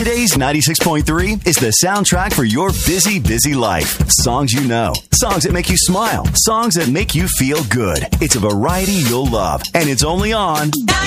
Today's 96.3 is the soundtrack for your busy, busy life. Songs you know, songs that make you smile, songs that make you feel good. It's a variety you'll love, and it's only on